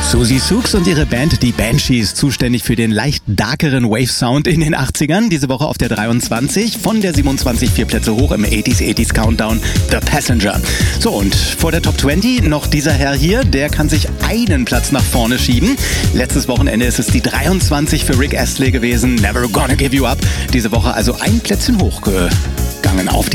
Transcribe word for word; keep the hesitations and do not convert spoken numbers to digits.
Susie Sooks und ihre Band, die Banshees, zuständig für den leicht darkeren Wave-Sound in den achtzigern. Diese Woche auf der dreiundzwanzig, von der siebenundzwanzig vier Plätze hoch im achtziger achtziger Countdown, The Passenger. So, und vor der Top zwanzig noch dieser Herr hier, der kann sich einen Platz nach vorne schieben. Letztes Wochenende ist es die dreiundzwanzig für Rick Astley gewesen, Never Gonna Give You Up. Diese Woche also ein Plätzchen hochgegangen auf die